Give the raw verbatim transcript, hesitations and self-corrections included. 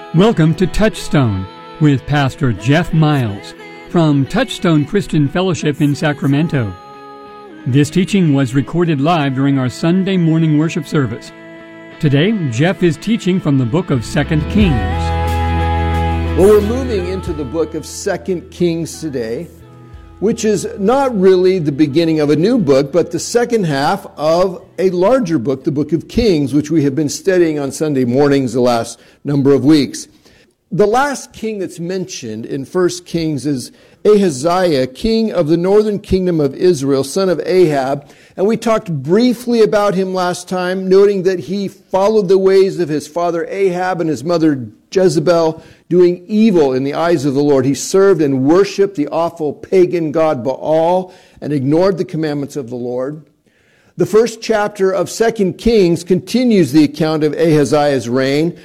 Welcome to Touchstone with Pastor Jeff Miles from Touchstone Christian Fellowship in Sacramento. This teaching was recorded live during our Sunday morning worship service. Today, Jeff is teaching from the book of Second Kings. Well, we're moving into the book of Second Kings today, which is not really the beginning of a new book, but the second half of a larger book, the book of Kings, which we have been studying on Sunday mornings the last number of weeks. The last king that's mentioned in First Kings is Ahaziah, king of the northern kingdom of Israel, son of Ahab. And we talked briefly about him last time, noting that he followed the ways of his father Ahab and his mother Jezebel, doing evil in the eyes of the Lord. He served and worshiped the awful pagan god Baal and ignored the commandments of the Lord. The first chapter of Second Kings continues the account of Ahaziah's reign,